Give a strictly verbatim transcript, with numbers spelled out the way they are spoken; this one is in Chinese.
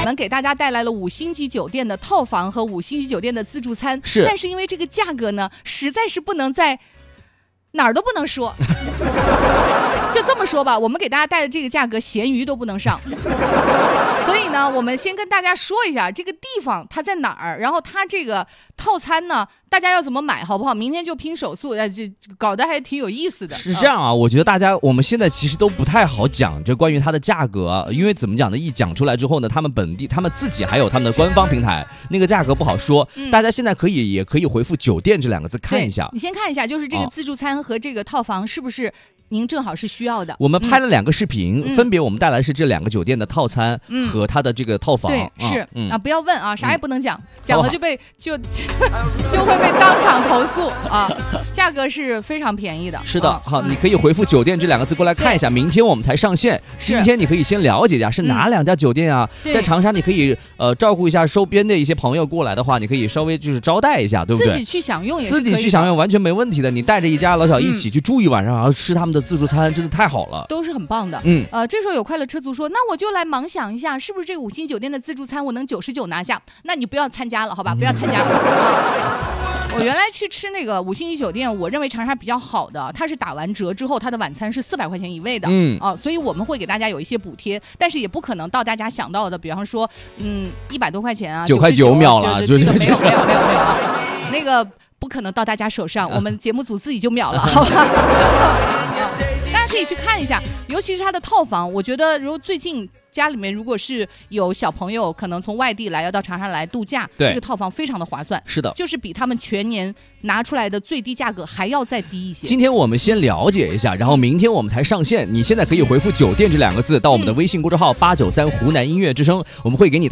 们给大家带来了五星级酒店的套房和五星级酒店的自助餐， 是， 但是因为这个价格呢，实在是不能在哪儿都不能说。就这么说吧，我们给大家带的这个价格，咸鱼都不能上。所以呢，我们先跟大家说一下这个地方它在哪儿，然后它这个套餐呢，大家要怎么买，好不好？明天就拼手速，这搞得还挺有意思的。 是这样啊，我觉得大家我们现在其实都不太好讲这关于它的价格，因为怎么讲呢？一讲出来之后呢，他们本地他们自己还有他们的官方平台，那个价格不好说。嗯、大家现在可以也可以回复酒店这两个字看一下。 你先看一下，就是这个自助餐和这个套房是不是您正好是需要的？ 我们拍了两个视频，嗯、分别我们带来是这两个酒店的套餐和它的这个套房。 对，是、 嗯、 啊，不要问啊，啥也不能讲，嗯、讲了就被就就会被当场投诉啊。价格是非常便宜的。 是的， 啊、 好，你可以回复酒店这两个字过来看一下。明天我们才上线，今天你可以先了解一下是哪两家酒店啊？嗯、在长沙你可以呃照顾一下周边的一些朋友过来的话，你可以稍微就是招待一下，对不对？ 自己去享用也是可以的， 自己去享用完全没问题的。你带着一家老小一起去住一晚上，然后吃他们的自助餐，真的太好了， 都是很棒的。 嗯， 呃，这时候有快乐车族说，那我就来盲想一下，是不是这个五星酒店的自助餐我能九十九拿下？那你不要参加了，好吧？不要参加了啊！我原来去吃那个五星级酒店，我认为长沙比较好的，它是打完折之后，它的晚餐是四百块钱一位的， 嗯啊，所以我们会给大家有一些补贴，但是也不可能到大家想到的，比方说，嗯，一百多块钱啊， 九块九秒了， 这个没有没有没有没有啊，那个不可能到大家手上，我们节目组自己就秒了，好吧？大家可以去看一下，尤其是它的套房，我觉得如果最近家里面如果是有小朋友可能从外地来要到长沙来度假，这个套房非常的划算。 是的， 就是比他们全年拿出来的最低价格还要再低一些。 今天我们先了解一下，然后明天我们才上线。你现在可以回复酒店这两个字到我们的微信公众号八九三湖南音乐之声，我们会给你